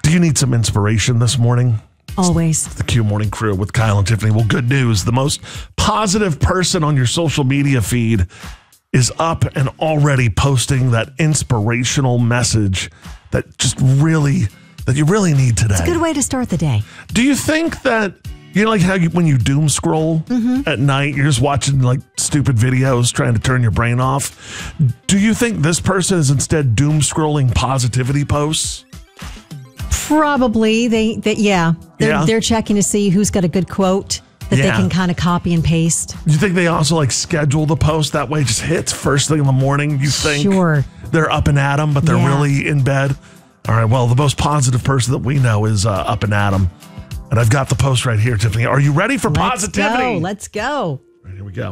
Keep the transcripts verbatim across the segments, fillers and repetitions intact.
Do you need some inspiration this morning? Always. The Q Morning Crew with Kyle and Tiffany. Well, good news. The most positive person on your social media feed is up and already posting that inspirational message that just really, that you really need today. It's a good way to start the day. Do you think that, you know, like how you, when you doom scroll mm-hmm. at night, you're just watching like stupid videos trying to turn your brain off. Do you think this person is instead doom scrolling positivity posts? Probably. They, they yeah. They're, yeah. They're checking to see who's got a good quote that yeah. they can kind of copy and paste. Do you think they also like schedule the post that way? It just hits first thing in the morning. You think sure. they're up and at 'em, but they're yeah. really in bed. All right. Well, the most positive person that we know is uh, up and at 'em. And I've got the post right here, Tiffany. Are you ready for Let's positivity? Go. Let's go. All right, here we go.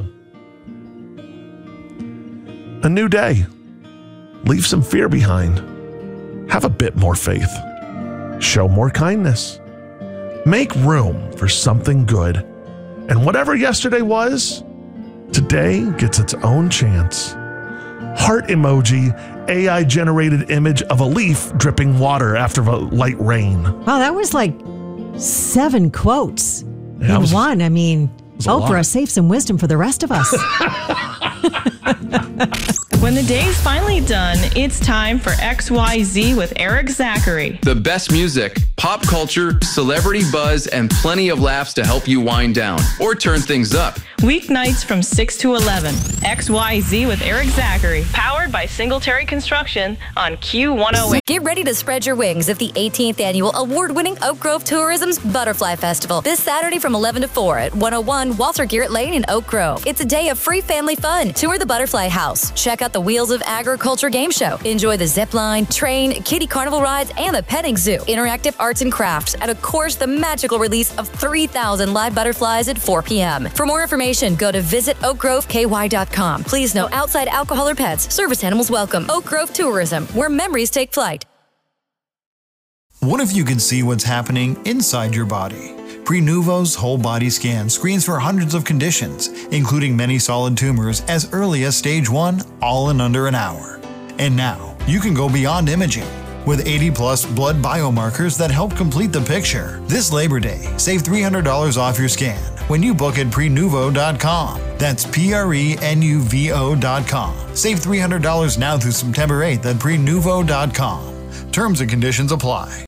A new day. Leave some fear behind. Have a bit more faith. Show more kindness. Make room for something good. And whatever yesterday was, today gets its own chance. Heart emoji, A I-generated image of a leaf dripping water after a light rain. Wow, that was like seven quotes yeah, in was, one. I mean, Oprah saved some wisdom for the rest of us. When the day's finally done, it's time for X Y Z with Eric Zachary. The best music, pop culture, celebrity buzz, and plenty of laughs to help you wind down or turn things up. Weeknights from six to eleven. X Y Z with Eric Zachary. Powered by Singletary Construction on Q one oh eight. Get ready to spread your wings at the eighteenth Annual Award-winning Oak Grove Tourism's Butterfly Festival this Saturday from eleven to four at one oh one Walter Garrett Lane in Oak Grove. It's a day of free family fun. Tour the Butterfly House. Check out the Wheels of Agriculture game show. Enjoy the zip line, train, kiddie carnival rides, and the petting zoo. Interactive arts and crafts, and of course, the magical release of three thousand live butterflies at four p.m. For more information, go to visit oak grove k y dot com. Please no outside alcohol or pets. Service animals welcome. Oak Grove Tourism, where memories take flight. What if you could see what's happening inside your body? Prenuvo's whole body scan screens for hundreds of conditions, including many solid tumors as early as stage one, all in under an hour. And now, you can go beyond imaging. With eighty plus blood biomarkers that help complete the picture. This Labor Day, save three hundred dollars off your scan when you book at prenuvo dot com. That's P R E N U V O dot com. Save three hundred dollars now through September eighth at prenuvo dot com. Terms and conditions apply.